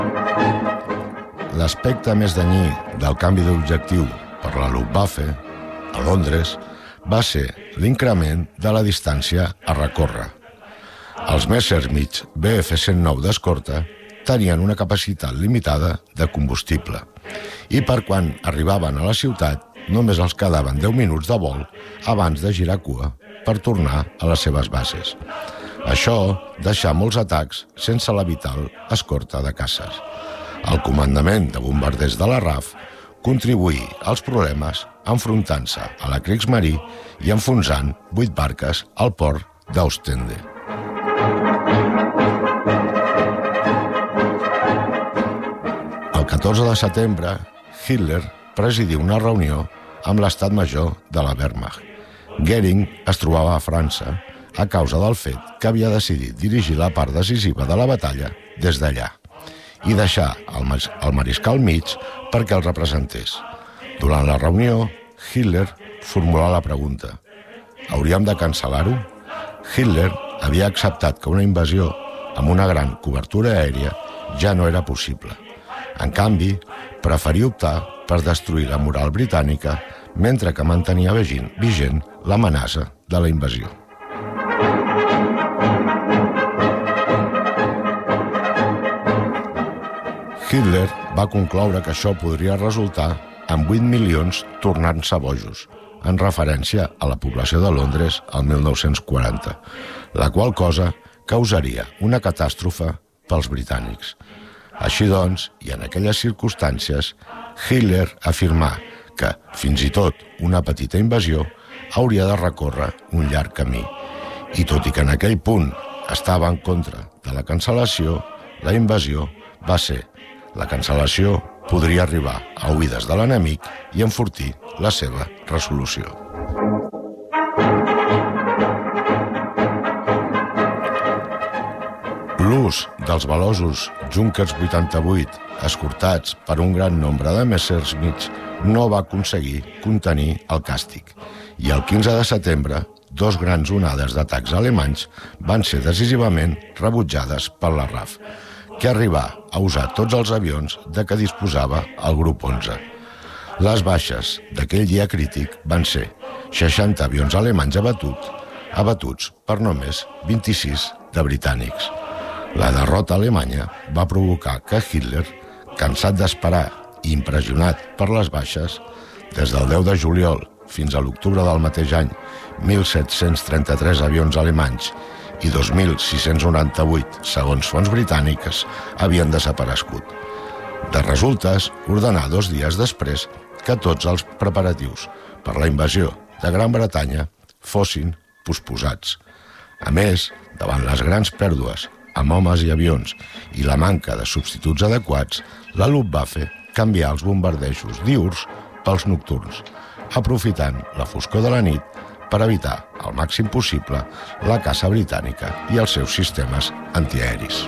L'aspecte més dañí del canvi d'objectiu per la Luftwaffe a Londres va ser l'increment de la distància a recórrer. Els Messerschmitt Bf-109 d'escorta tenien una capacitat limitada de combustible i per quan arribaven a la ciutat només els quedaven 10 minuts de vol abans de girar cua per tornar a les seves bases. Això deixà molts atacs sense la vital escorta de caces. El comandament de bombarders de la RAF contribuí als problemes enfrontant-se a la Kriegsmarine i enfonsant 8 barques al port d'Ostende. El 14 de setembre, Hitler presidí una reunió amb l'estat major de la Wehrmacht. Goering es trobava a França a causa del fet que havia decidit dirigir la part decisiva de la batalla des d'allà i deixar el mariscal Mitch perquè el representés. Durant la reunió, Hitler formulà la pregunta: hauríem de cancel·lar-ho? Hitler havia acceptat que una invasió amb una gran cobertura aèria ja no era possible. En canvi, preferia optar per destruir la moral britànica mentre que mantenia vigent l'amenaça de la invasió. Hitler va concloure que això podria resultar en 8 milions tornant-se bojos, en referència a la població de Londres al 1940, la qual cosa causaria una catàstrofe pels britànics. Així doncs, i en aquelles circumstàncies, Hitler afirmà que, fins i tot, una petita invasió hauria de recórrer un llarg camí. I tot i que en aquell punt estava en contra de la cancel·lació, la invasió va ser. La cancel·lació podria arribar a oïdes de l'enemic i enfortir la seva resolució. L'ús dels veloços Junkers 88 escortats per un gran nombre de Messerschmitt no va aconseguir contenir el càstig i el 15 de setembre 2 grans onades d'atacs alemanys van ser decisivament rebutjades per la RAF, que arribà a usar tots els avions de què disposava el grup 11. Les baixes d'aquell dia crític van ser 60 avions alemanys abatuts per només 26 de britànics. La derrota alemanya va provocar que Hitler, cansat d'esperar i impressionat per les baixes, des del 10 de juliol fins a l'octubre del mateix any, 1.733 avions alemanys i 2.698, segons fonts britàniques, havien desaparegut. De resultes, ordenà 2 dies després que tots els preparatius per la invasió de Gran Bretanya fossin posposats. A més, davant les grans pèrdues amb homes i avions i la manca de substituts adequats, la Luftwaffe canvià els bombardejos diürns pels nocturns, aprofitant la foscor de la nit per evitar al màxim possible la caça britànica i els seus sistemes antiaeris.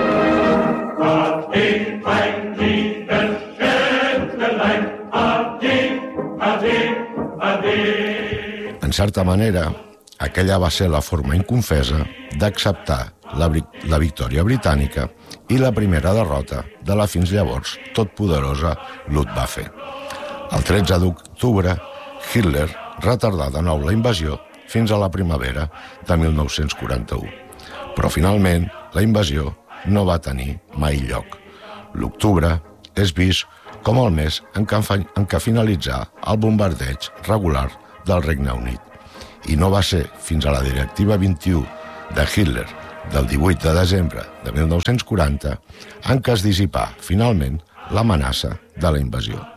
En certa manera, aquella va ser la forma inconfesa d'acceptar la victòria britànica i la primera derrota de la fins llavors totpoderosa Luftwaffe. El 13 d'octubre, Hitler retardà de nou la invasió fins a la primavera de 1941. Però finalment la invasió no va tenir mai lloc. L'octubre és vist com el mes en què finalitzà el bombardeig regular del Regne Unit. I no va ser fins a la Directiva 21 de Hitler del 18 de desembre de 1940 en què es dissipà finalment l'amenaça de la invasió.